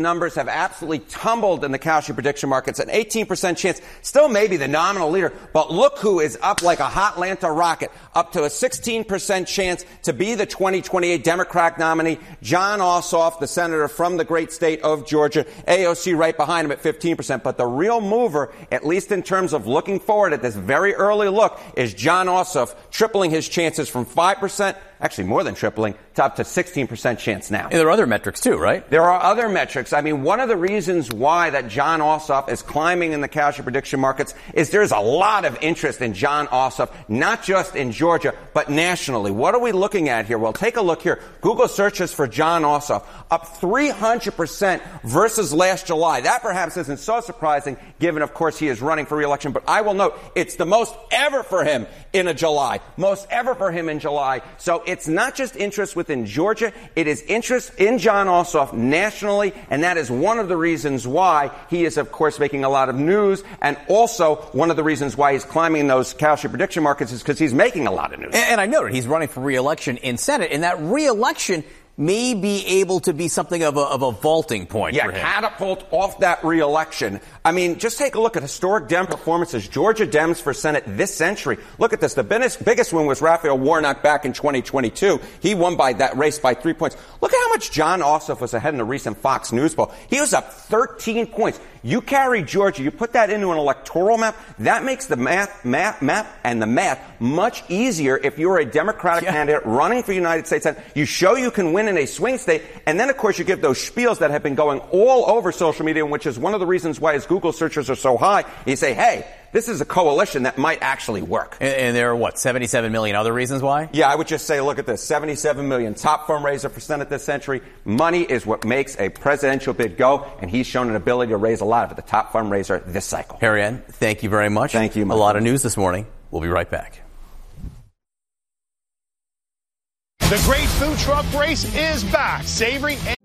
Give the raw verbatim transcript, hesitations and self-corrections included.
Numbers have absolutely tumbled in the Kalshi prediction markets. An eighteen percent chance, still maybe the nominal leader, but look who is up like a hot Atlanta rocket, up to a sixteen percent chance to be the twenty twenty-eight Democratic nominee. Jon Ossoff, the senator from the great state of Georgia, A O C right behind him at fifteen percent. But the real mover, at least in terms of looking forward at this very early look, is Jon Ossoff, tripling his chances from five percent, actually more than tripling, to up to sixteen percent chance now. And there are other metrics too, right? There are other metrics. I mean, one of the reasons why that Jon Ossoff is climbing in the Kalshi prediction markets is there's a lot of interest in Jon Ossoff, not just in Georgia, but nationally. What are we looking at here? Well, take a look here. Google searches for Jon Ossoff up three hundred percent versus last July. That perhaps isn't so surprising, given, of course, he is running for re-election. But I will note, it's the most ever for him in a July. Most ever for him in July. So it's not just interest within Georgia. It is interest in Jon Ossoff nationally, and that is one of the reasons why he is, of course, making a lot of news, and also one of the reasons why he's climbing those Kalshi prediction markets is because he's making a lot of news. And, and I noted he's running for re-election in Senate, and that re-election may be able to be something of a, of a vaulting point yeah, for him. Catapult off that re-election. I mean, just take a look at historic Dem performances. Georgia Dems for Senate this century. Look at this. The biggest, biggest win was Raphael Warnock back in twenty twenty-two. He won by that race by three points. Look at how much Jon Ossoff was ahead in a recent Fox News poll. He was up thirteen points. You carry Georgia, you put that into an electoral map, that makes the math, map, map and the math much easier if you're a Democratic yeah. candidate running for United States Senate. You show you can win in a swing state, and then, of course, you give those spiels that have been going all over social media, which is one of the reasons why his Google searches are so high. You say, hey, this is a coalition that might actually work. And, and there are, what, seventy-seven million other reasons why? Yeah, I would just say, look at this. seventy-seven million. Top fundraiser for Senate this century. Money is what makes a presidential bid go, and he's shown an ability to raise a lot of it. The top fundraiser this cycle. Harry Enn, thank you very much. Thank you, Mike. A lot of news this morning. We'll be right back. The Great Food Truck Race is back. Savory